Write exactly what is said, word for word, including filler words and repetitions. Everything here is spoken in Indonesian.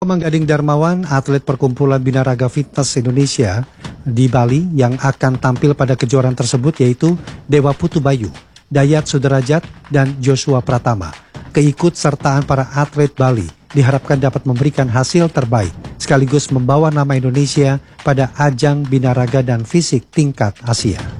Manggading Darmawan, atlet perkumpulan Binaraga Fitness Indonesia di Bali yang akan tampil pada kejuaraan tersebut yaitu Dewa Putu Bayu, Dayat Sudrajat, dan Joshua Pratama. Keikut sertaan para atlet Bali diharapkan dapat memberikan hasil terbaik sekaligus membawa nama Indonesia pada ajang binaraga dan fisik tingkat Asia.